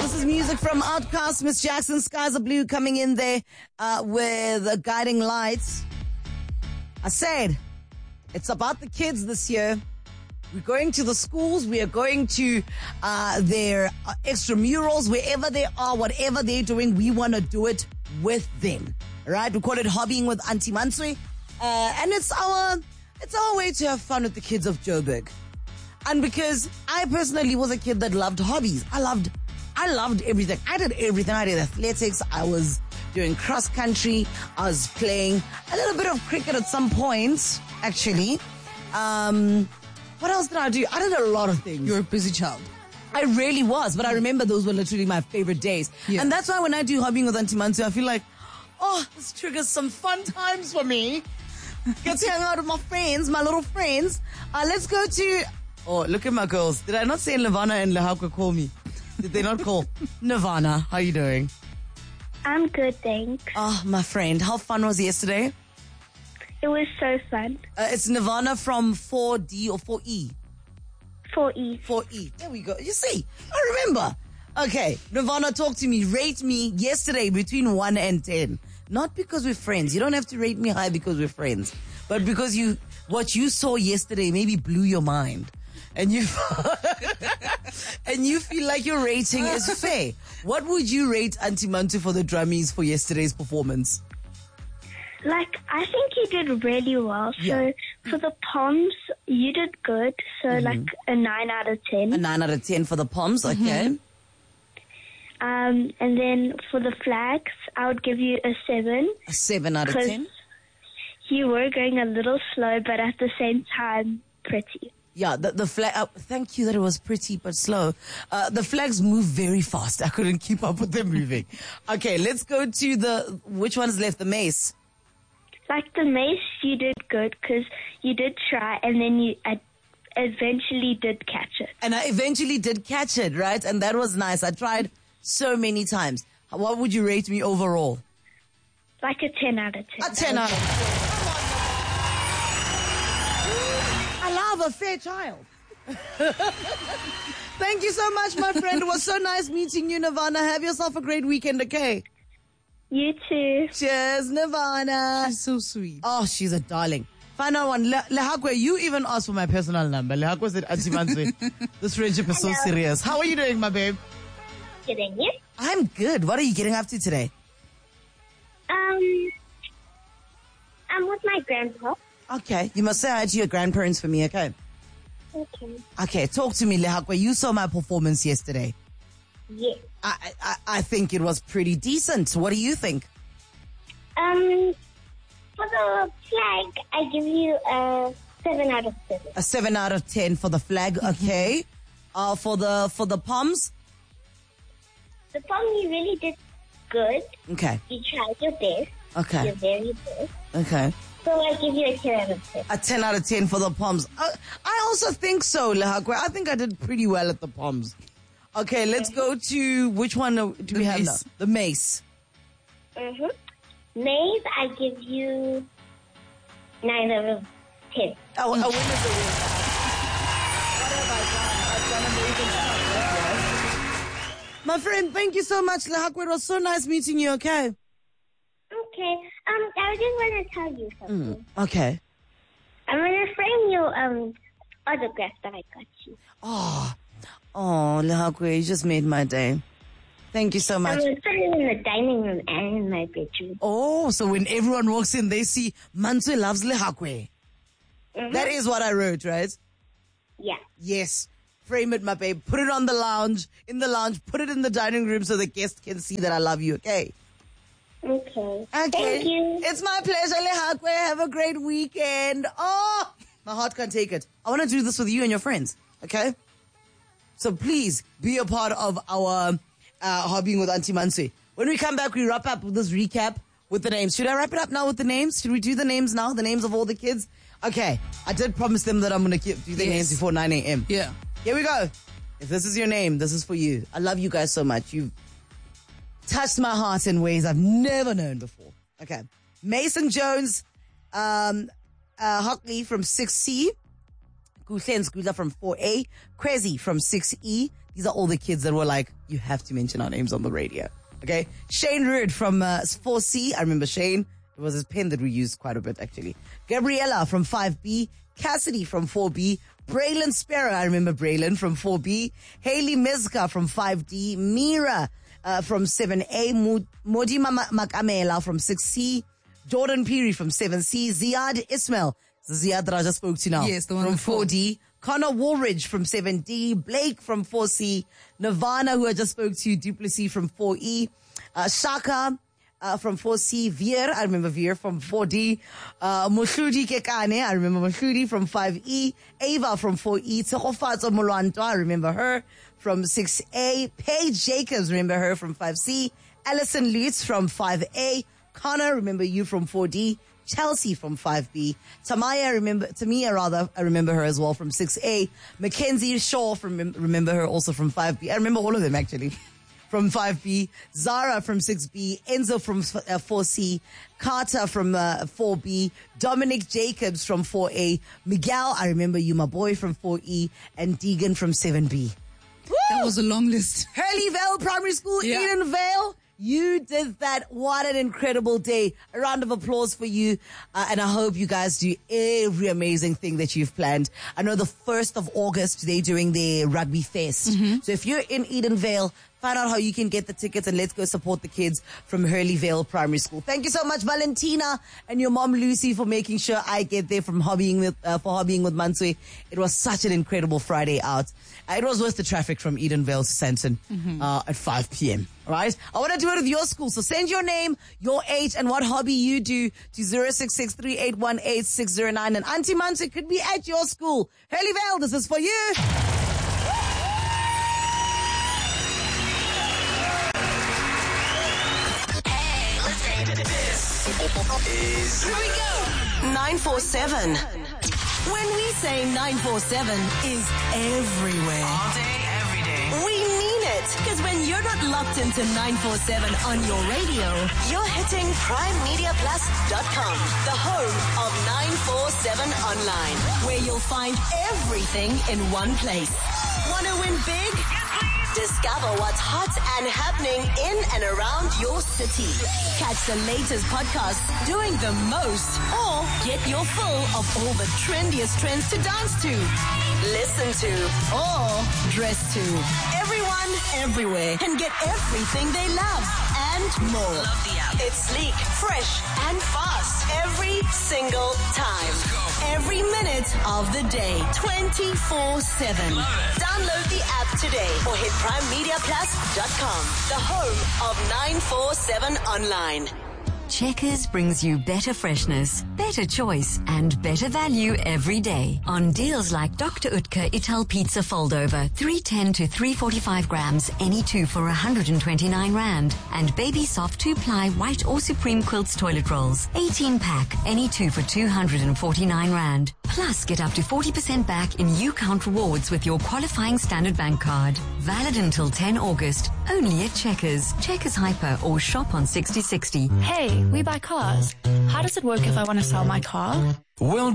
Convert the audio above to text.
This is music from Outkast, Miss Jackson, Skies Are Blue coming in there with Guiding Lights. I said, it's about the kids this year. We're going to the schools. We are going to their extramurals, wherever they are, whatever they're doing. We want to do it with them, right? We call it Hobbying with Auntie Mansui. And it's our way to have fun with the kids of Joburg. And because I personally was a kid that loved hobbies. I loved everything. I did everything. I did athletics. I was doing cross country. I was playing a little bit of cricket at some point, actually. What else did I do? I did a lot of things. You're a busy child. I really was, but I remember those were literally my favorite days. Yeah. And that's why when I do Hobbying with Auntie Mansu, I feel like, oh, this triggers some fun times for me. Get to hang out with my friends, my little friends. Let's go to... Oh, look at my girls. Did I not say Nirvana and Lehakwe call me? Did they not call? Nirvana, how you doing? I'm good, thanks. Oh, my friend, how fun was yesterday? It was so fun. It's Nirvana from 4D or 4E. 4E. 4E. There we go. You see, I remember. Okay, Nirvana, talk to me. Rate me yesterday between 1 and 10. Not because we're friends. You don't have to rate me high because we're friends. But because what you saw yesterday maybe blew your mind. And you and you feel like your rating is fair. What would you rate Auntie Mantu for the drummies for yesterday's performance? I think you did really well. Yeah. So for the poms, you did good. So a 9 out of 10. A 9 out of 10 for the poms, okay. And then for the flags, I would give you a 7. A 7 out of 10? You were going a little slow, but at the same time, pretty. Yeah, the flag, thank you that it was pretty but slow. The flags move very fast. I couldn't keep up with them moving. Okay, let's go to which one's left? The mace. The mace, you did good because you did try and then you eventually did catch it. And I eventually did catch it, right? And that was nice. I tried so many times. What would you rate me overall? A 10 out of 10. A 10 out of 10. I love a fair child. Thank you so much, my friend. It was so nice meeting you, Nirvana. Have yourself a great weekend, okay? You too. Cheers, Nirvana. She's so sweet. Oh, she's a darling. Final one. Lehakwe, you even asked for my personal number. Lehakwe said, Auntie Mansu, this friendship is so serious. How are you doing, my babe? Good, and you? I'm good. What are you getting up to today? I'm with my grandpa. Okay. You must say hi to your grandparents for me, okay? Okay. Okay, talk to me, Lehakwe. You saw my performance yesterday. Yes. I think it was pretty decent. What do you think? For the flag, I give you a 7 out of 7. A 7 out of 10 for the flag, okay. For the poms? The pom, you really did good. Okay. You tried your best. Okay. You're very good. Okay. So I give you a 10 out of 10. A 10 out of 10 for the poms. I also think so, Lehakwe. I think I did pretty well at the poms. Okay, let's go to, which one do we have now? The mace. Maze, I give you 9 out of 10. Oh, a win is a win. What have I done? I've done amazing stuff. My friend, thank you so much, Lehakwe. It was so nice meeting you, okay? Okay. I just want to tell you something. Okay. I'm going to frame your autograph that I got you. Oh, Lehakwe, you just made my day. Thank you so much. I'm going to put it in the dining room and in my bedroom. Oh, so when everyone walks in, they see Mansui loves Lehakwe. That is what I wrote, right? Yeah. Yes. Frame it, my babe. Put it on the lounge, put it in the dining room so the guests can see that I love you, okay? Okay. Thank you. It's my pleasure, Lehakwe. Have a great weekend. Oh, my heart can't take it. I want to do this with you and your friends, okay? So please be a part of our Hobbying with Auntie Mansui. When we come back, we wrap up with this recap with the names. Should I wrap it up now with the names? Should we do the names now? The names of all the kids? Okay. I did promise them that I'm going to do their names before 9 a.m. Yeah. Here we go. If this is your name, this is for you. I love you guys so much. You've touched my heart in ways I've never known before. Okay. Mason Jones, Hockley from 6C. Kuhlen Skudla from 4A, Kwezi from 6E. These are all the kids that were like, you have to mention our names on the radio. Okay. Shane Rudd from 4C. I remember Shane. It was his pen that we used quite a bit, actually. Gabriella from 5B. Cassidy from 4B. Braylon Sparrow. I remember Braylon from 4B. Haley Mezka from 5D. Mira from 7A. Modima Makamela from 6C. Jordan Peary from 7C. Ziad Ismail. Ziad that I just spoke to now. Yes, the one from before. 4D. Connor Woolridge from 7D. Blake from 4C. Nirvana, who I just spoke to. Duplessis from 4E. Shaka from 4C. Veer, I remember Veer from 4D. Moshudi Kekane, I remember Moshudi from 5E. Ava from 4E. Tsegofatso Molwanto, I remember her from 6A. Paige Jacobs, remember her from 5C. Alison Lutz from 5A. Connor, remember you from 4D. Chelsea from 5B. Tamia, I remember her as well from 6A. Mackenzie Shaw remember her also from 5B. I remember all of them actually from 5B. Zara from 6B. Enzo from 4C. Carter from 4B. Dominic Jacobs from 4A. Miguel, I remember you, my boy, from 4E. And Deegan from 7B. That was a long list. Hurleyvale Primary School, Yeah. Edenvale. You did that. What an incredible day. A round of applause for you. And I hope you guys do every amazing thing that you've planned. I know the 1st of August, they're doing their rugby fest. So if you're in Edenvale, find out how you can get the tickets and let's go support the kids from Hurleyvale Primary School. Thank you so much, Valentina, and your mom, Lucy, for making sure I get there for hobbying with Mansui. It was such an incredible Friday out. It was worth the traffic from Edenvale to Sandton at 5 p.m. All right? I want to do it with your school. So send your name, your age, and what hobby you do to 0663818609. And Auntie Mansui could be at your school. Hurleyvale, this is for you. Here we go. 947. When we say 947 is everywhere. All day, every day. We mean it. Because when you're not locked into 947 on your radio, you're hitting PrimeMediaPlus.com, the home of 947 online, where you'll find everything in one place. Want to win big? Discover what's hot and happening in and around your city. Catch the latest podcasts doing the most, or get your fill of all the trendiest trends to dance to, listen to, or dress to. Everyone, everywhere can get everything they love and more. Love the app. It's sleek, fresh, and fast every single time. Every minute of the day, 24/7. Download the app today or hit PrimeMediaPlus.com, the home of 947 online. Checkers brings you better freshness, better choice, and better value every day. On deals like Dr. Utker Ital Pizza Foldover, 310 to 345 grams, any two for 129 Rand. And Baby Soft 2-ply white or supreme quilts toilet rolls, 18 pack, any two for 249 Rand. Plus, get up to 40% back in UCount rewards with your qualifying Standard Bank card. Valid until 10 August, only at Checkers, Checkers Hyper, or shop on 6060. Hey, we buy cars. How does it work if I want to sell my car? Well